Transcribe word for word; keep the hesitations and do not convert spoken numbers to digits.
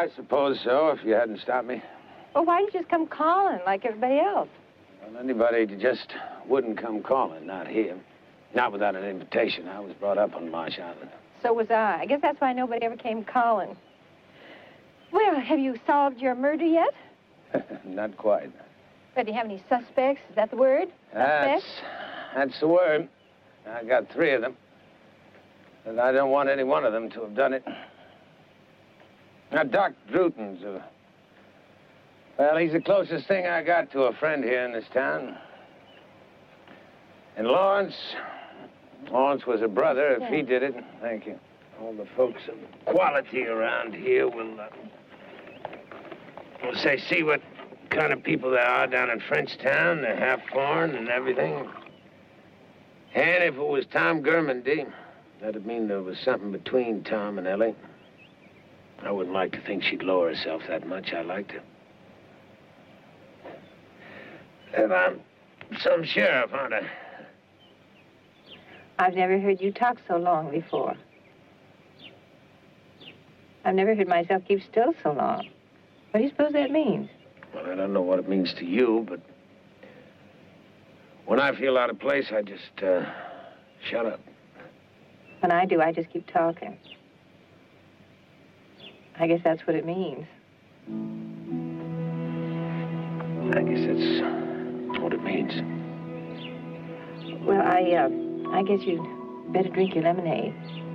I suppose so, if you hadn't stopped me. Well, why didn't you just come calling like everybody else? Well, anybody just wouldn't come calling, not here. Not without an invitation. I was brought up on Marsh Island. So was I. I guess that's why nobody ever came calling. Well, have you solved your murder yet? Not quite. But do you have any suspects? Is that the word? That's, that's the word. I got three of them. And I don't want any one of them to have done it. Now, Doc Druton's a... Well, he's the closest thing I got to a friend here in this town. And Lawrence... Lawrence was a brother. If Yeah. he did it, thank you. All the folks of quality around here will... Uh, will say, see what kind of people there are down in Frenchtown. They're half foreign and everything. And if it was Tom Germandy, that'd mean there was something between Tom and Ellie. I wouldn't like to think she'd lower herself that much. I liked her. If I'm some sheriff, aren't I? I've never heard you talk so long before. I've never heard myself keep still so long. What do you suppose that means? Well, I don't know what it means to you, but when I feel out of place, I just, uh, shut up. When I do, I just keep talking. I guess that's what it means. I guess that's what it means. Well, I, uh, I guess you'd better drink your lemonade.